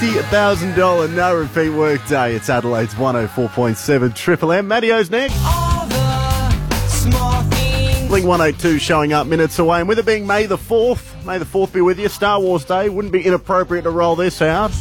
$50,000 no repeat workday. It's Adelaide's 104.7 Triple M. Matty O's next. Blink 182 showing up minutes away, and with it being May the 4th, May the 4th be with you, Star Wars Day, wouldn't be inappropriate to roll this out.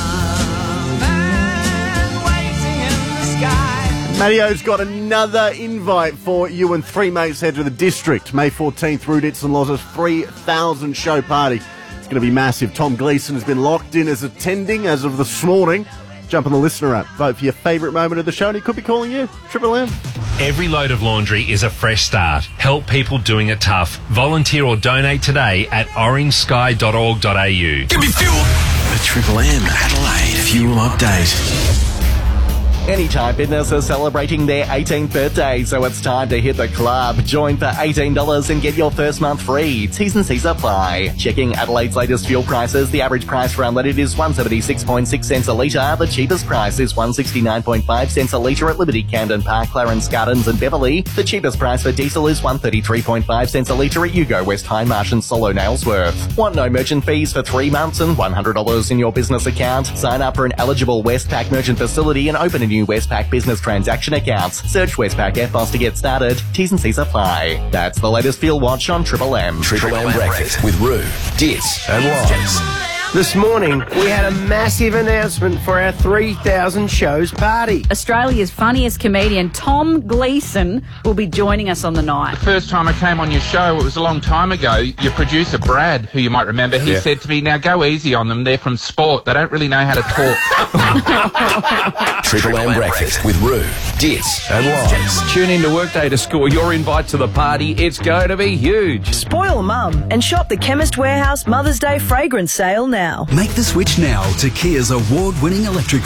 Mattio's got another invite for you and three mates head to the district. May 14th, Ruditz and Loz's 3,000 show party. It's going to be massive. Tom Gleeson has been locked in as attending as of this morning. Jump on the listener app, vote for your favourite moment of the show, and he could be calling you. Triple M. Every load of laundry is a fresh start. Help people doing it tough. Volunteer or donate today at orangesky.org.au. Give me fuel! The Triple M Adelaide Fuel Update. Anytime Fitness are celebrating their 18th birthday, so it's time to hit the club. Join for $18 and get your first month free. T's and C's apply. Checking Adelaide's latest fuel prices, the average price for unleaded is 176.6 cents a litre. The cheapest price is 169.5 cents a litre at Liberty, Camden Park, Clarence Gardens and Beverley. The cheapest price for diesel is 133.5 cents a litre at Yugo, West Hindmarsh and Solo Nailsworth. Want no merchant fees for 3 months and $100 in your business account? Sign up for an eligible Westpac merchant facility and open a new Westpac business transaction accounts. Search Westpac FBOS to get started. T's and C's apply. That's the latest Fuel Watch on Triple M. Triple M Breakfast with Roo, Dits and Loz. This morning, we had a massive announcement for our 3,000 shows party. Australia's funniest comedian, Tom Gleeson, will be joining us on the night. First time I came on your show, it was a long time ago, your producer, Brad, who you might remember, he said to me, now go easy on them, they're from sport, they don't really know how to talk. Triple M Breakfast with Roo, Dits and Loz. Tune in to Workday to score your invite to the party. It's going to be huge. Spoil mum and shop the Chemist Warehouse Mother's Day fragrance sale now. Make the switch now to Kia's award-winning electric